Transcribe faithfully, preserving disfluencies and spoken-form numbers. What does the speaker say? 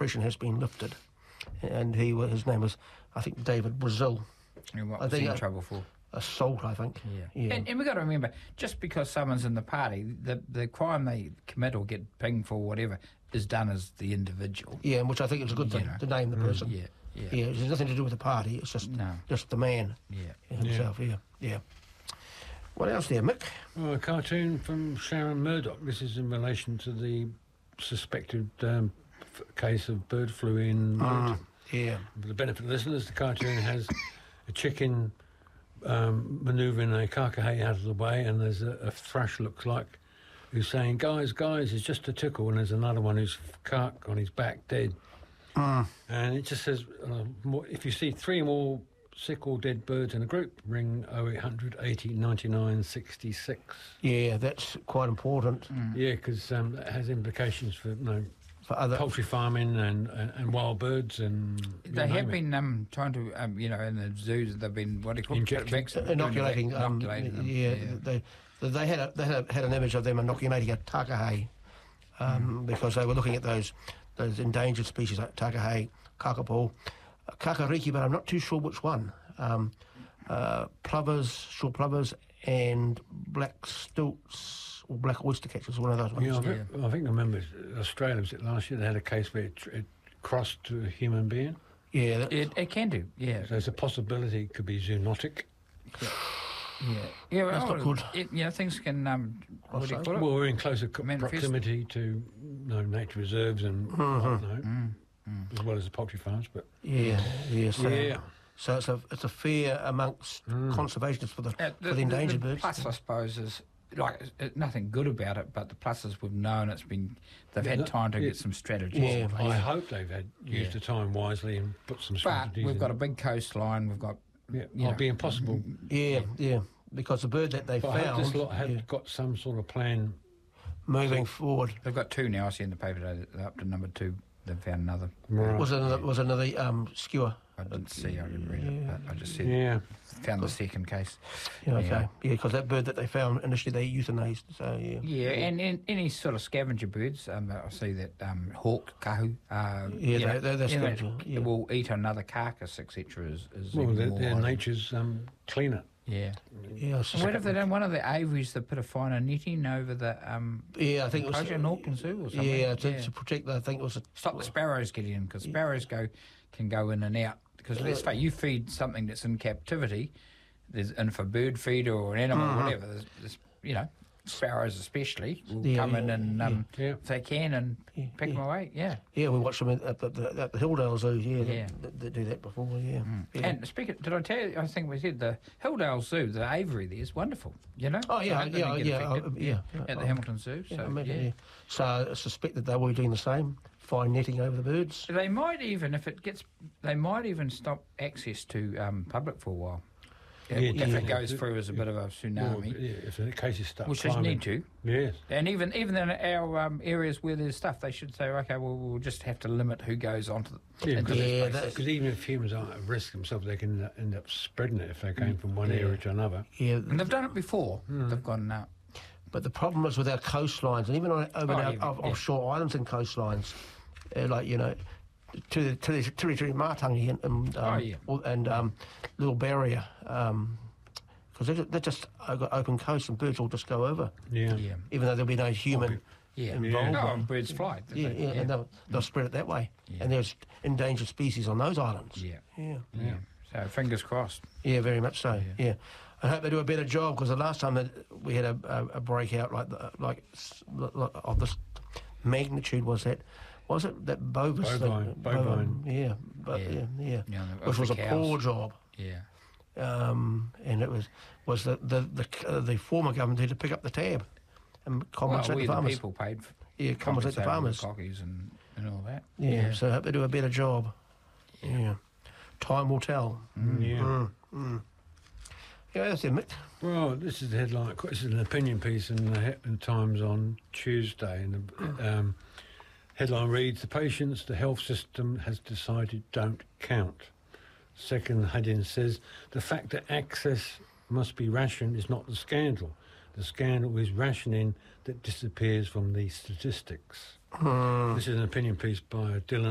suppression has been lifted. And he wa- his name was, I think, David Brazil. And what I was think he in uh, trouble for? Assault, I think. Yeah. yeah. And, and we've got to remember, just because someone's in the party, the the crime they commit or get pinged for, whatever, is done as the individual. Yeah, and which I think is a good You thing, know. to name the person. Yeah, yeah. Yeah, it has nothing to do with the party, it's just No. just the man Yeah. himself, yeah. yeah. What else there, Mick? Well, a cartoon from Sharon Murdoch. This is in relation to the suspected um, f- case of bird flu in Wellington. Yeah. For the benefit of listeners, the cartoon has a chicken um, manoeuvring a carcajay out of the way, and there's a, a thrush, looks like, who's saying, guys, guys, it's just a tickle, and there's another one who's cark on his back, dead. Mm. And it just says, uh, more, if you see three more sick or dead birds in a group, ring oh eight hundred eighty ninety-nine sixty-six. Yeah, that's quite important Mm. Yeah, because um, that has implications for, you know, for other... poultry farming and, and, and wild birds and... you They have name it. been um, trying to, um, you know, in the zoos, they've been, what do you call it? Injecting. Vac- inoculating, um, inoculating them. yeah, yeah. They, they had a, they had, a, had an image of them inoculating a takahe um, mm. because they were looking at those those endangered species like takahe, kakapo, uh, kakariki, but I'm not too sure which one. Um, uh, plovers, shore plovers, and black stilts or black oyster catchers, one of those ones. Yeah, I think, Yeah. I think I remember Australia, was it last year, they had a case where it, tr- it crossed to a human being. Yeah, that's, It, it can do, yeah. So there's a possibility it could be zoonotic. Yeah, yeah, well, That's not good. It, you know, things can, um, what do you call it? Well, we're in closer co- Manifest. proximity to you know, nature reserves and Mhm. whatnot, Mm, mm. as well as the poultry farms. But yeah, yeah. So, yeah, so it's a it's a fear amongst Mm. conservationists for the Uh, for the endangered the birds. plus, I suppose, is like it's- it's nothing good about it, but the pluses we've known it's been they've Yeah, had that- time to yeah. get some strategies. Yeah. in place. I hope they've had used Yeah. the time wisely and put some But strategies we've in. got a big coastline. We've got Yeah, you might know, be impossible. Yeah, yeah. Because the bird that they But I hope found this lot had yeah, got some sort of plan. moving forward. They've got two now. I see in the paper today. They're up to number two. They've found another. Right. Was another was another um, skewer. I didn't see. I didn't read it. But I just said Yeah, found the second case. Yeah, okay. Yeah. Yeah, because that bird that they found initially they euthanized. So yeah. Yeah, and, and any sort of scavenger birds. Um, I see that um, hawk, kahu. Uh, Yeah, you they- know, they're- they're you know, scavenger, yeah. will eat another carcass, et cetera. Is, is well, even their, more their likely. nature's um, cleaner. Yeah. Yeah, I And suspect- what if they done one of the aviaries that put a finer netting over the um, Yeah, I think it was enclosure in Auckland Zoo or something? Yeah, to, to protect. The, I think it was a, Stop the sparrows getting in, because sparrows go can go in and out. Because let's say you feed something that's in captivity, there's and for bird feed or an animal Mhm. or whatever, there's, there's, you know, sparrows especially will Yeah, come in yeah, and um, yeah. if they can and Yeah, pick yeah. them away. Yeah. yeah. We watched them at, at, the, at the Hilldale Zoo. Yeah, Yeah. They, they do that before. Yeah. yeah. And speaking, did I tell you? I think we said the Hilldale Zoo, the aviary there is wonderful. You know. Oh yeah, So they yeah, don't get yeah, affected, oh, yeah, yeah. At the Oh, Hamilton Zoo. Yeah, So I imagine, yeah. yeah. So I suspect that they were doing the same, fine netting over the birds. They might even, if it gets, they might even stop access to um, public for a while. Yeah, Yeah, if yeah. it goes through as a bit of a Well, tsunami, yeah, if the cases start which they climbing. need to. Yes. And even even in our um, areas where there's stuff, they should say, okay, well, we'll just have to limit who goes onto the. Yeah, into because these Yeah, places. because even if humans aren't at risk themselves, they can end up spreading it if they're going from one Yeah. area to another. Yeah, And they've done it before. They've gone out. but the problem is with our coastlines, and even on, over Oh, our yeah, off, yeah. offshore islands and coastlines, uh, like you know, to the to the territory Matangi and and, um, Oh, yeah. or- and um, Little Barrier, because they're, they're just got open coast and birds will just go over, Yeah. Yeah. even though there'll be no human. Yeah. Involved. Oh, and birds fly. Yeah, yeah, and they'll, they'll spread it that way. Yeah. And there's endangered species on those islands. Yeah. Yeah. Yeah. So fingers crossed. Yeah, very much so. Yeah. Yeah, I hope they do a better job because the last time that we had a, a, a breakout like the, like s- like of this magnitude was that was it that Bovis Bovine, thing? bovine. yeah, but Yeah. yeah, yeah, Yeah, the- which of was the a cows. poor job. Yeah. Um, and it was was the the the, uh, the former government had to pick up the tab and Well, compensate we the the farmers. people paid for Yeah, compensate the farmers. cockies and, and all that. Yeah, so I hope they do a better job. Yeah, time will tell. Yeah. Mm, mm. Yeah, that's it, Mick. Well, this is the headline. This is an opinion piece in the he- in Times on Tuesday. And the um, headline reads, "The patients, the health system has decided don't count." Second heading says, "The fact that access must be rationed is not the scandal. The scandal is rationing that disappears from the statistics." Mm. This is an opinion piece by Dylan